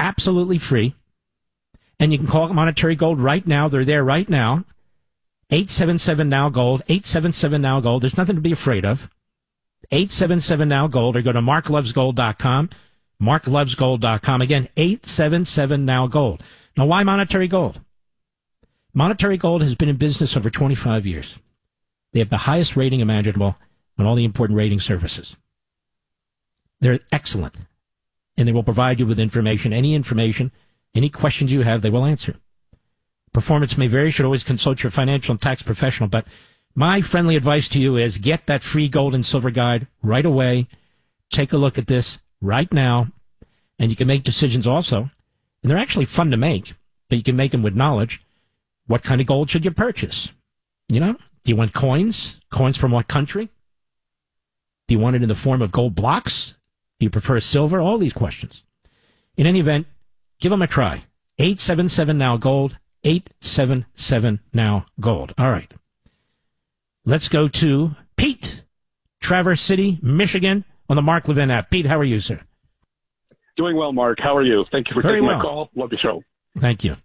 absolutely free. And you can call Monetary Gold right now. They're there right now. 877-NOW-GOLD, 877-NOW-GOLD. There's nothing to be afraid of. 877-NOW-GOLD, or go to marklovesgold.com, marklovesgold.com. Again, 877-NOW-GOLD. Now, why Monetary Gold? Monetary Gold has been in business over 25 years. They have the highest rating imaginable on all the important rating services. They're excellent, and they will provide you with information, any questions you have, they will answer. Performance may vary. You should always consult your financial and tax professional, but my friendly advice to you is get that free gold and silver guide right away. Take a look at this right now, and you can make decisions also. And they're actually fun to make, but you can make them with knowledge. What kind of gold should you purchase? You know, do you want coins? Coins from what country? Do you want it in the form of gold blocks? Do you prefer silver? All these questions. In any event, give them a try. 877-NOW-GOLD, 877-NOW-GOLD. All right. Let's go to Pete, Traverse City, Michigan, on the Mark Levin app. Pete, how are you, sir? Doing well, Mark. How are you? Thank you for taking my call. Love the show. Thank you.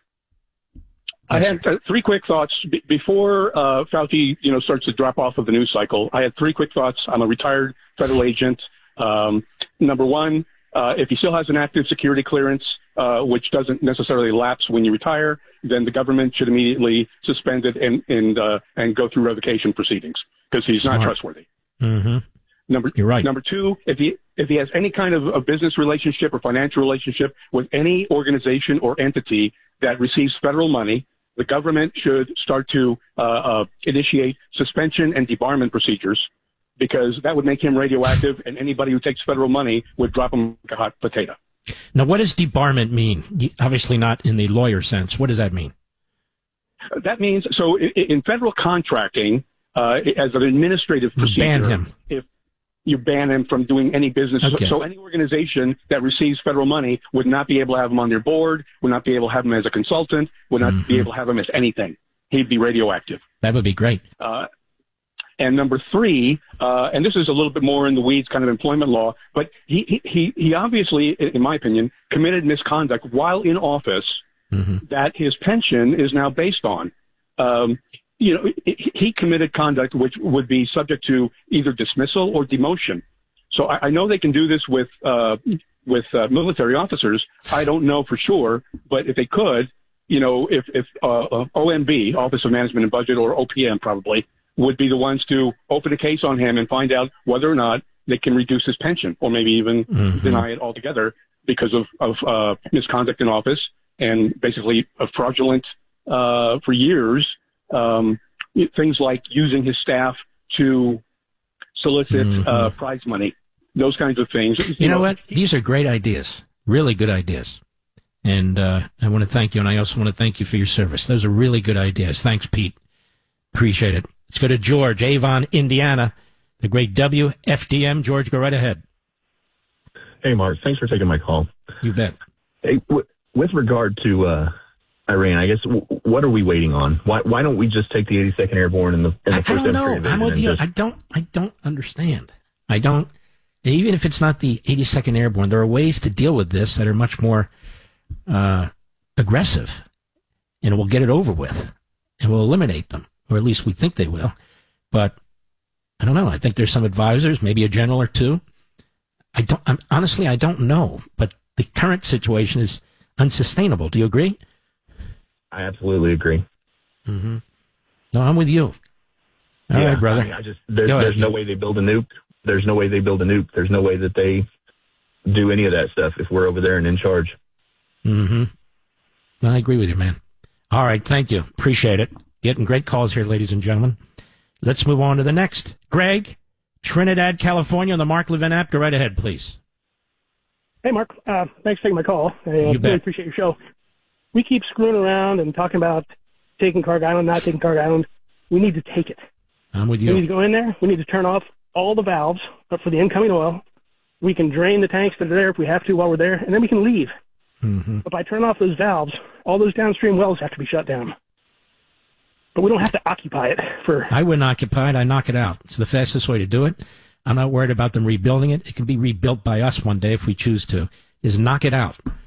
I had three quick thoughts before Fauci, starts to drop off of the news cycle. I had three quick thoughts. I'm a retired federal agent. Number one, if he still has an active security clearance, which doesn't necessarily lapse when you retire, then the government should immediately suspend it and go through revocation proceedings because he's not trustworthy. Mm-hmm. You're right. Number two, if he has any kind of a business relationship or financial relationship with any organization or entity that receives federal money, the government should start to initiate suspension and debarment procedures, because that would make him radioactive, and anybody who takes federal money would drop him like a hot potato. Now, what does debarment mean? Obviously not in the lawyer sense. What does that mean? That means, so in federal contracting, as an administrative procedure, ban him. If you ban him from doing any business. Okay. So any organization that receives federal money would not be able to have him on their board, would not be able to have him as a consultant, would not be able to have him as anything. He'd be radioactive. That would be great. And number three, and this is a little bit more in the weeds kind of employment law, but he obviously, in my opinion, committed misconduct while in office that his pension is now based on. He committed conduct which would be subject to either dismissal or demotion. So I know they can do this with military officers. I don't know for sure, but if they could, if OMB, Office of Management and Budget, or OPM probably, would be the ones to open a case on him and find out whether or not they can reduce his pension or maybe even deny it altogether because of misconduct in office and basically fraudulent for years. Things like using his staff to solicit prize money, those kinds of things. You know what? These are great ideas, really good ideas. And I want to thank you, and I also want to thank you for your service. Those are really good ideas. Thanks, Pete. Appreciate it. Let's go to George, Avon, Indiana, the great WFDM. George, go right ahead. Hey, Mark. Thanks for taking my call. You bet. Hey, with regard to Iran, I guess, what are we waiting on? Why don't we just take the 82nd Airborne in the first infantry division? I'm with you. I don't understand. Even if it's not the 82nd Airborne, there are ways to deal with this that are much more aggressive, and we'll get it over with, and we'll eliminate them, or at least we think they will. But I don't know. I think there's some advisors, maybe a general or two. Honestly, I don't know. But the current situation is unsustainable. Do you agree? I absolutely agree. Mm-hmm. No, I'm with you. All right, brother. There's no way they build a nuke. There's no way they build a nuke. There's no way that they do any of that stuff if we're over there and in charge. Mm-hmm. I agree with you, man. All right, thank you. Appreciate it. Getting great calls here, ladies and gentlemen. Let's move on to the next. Greg, Trinidad, California, on the Mark Levin app. Go right ahead, please. Hey, Mark. Thanks for taking my call. I really appreciate your show. We keep screwing around and talking about taking Carg Island, not taking Carg Island. We need to take it. I'm with you. We need to go in there. We need to turn off all the valves for the incoming oil. We can drain the tanks that are there if we have to while we're there, and then we can leave. Mm-hmm. But by turning off those valves, all those downstream wells have to be shut down. But we don't have to occupy it for... I wouldn't occupy it. I knock it out. It's the fastest way to do it. I'm not worried about them rebuilding it. It can be rebuilt by us one day if we choose to. Is knock it out.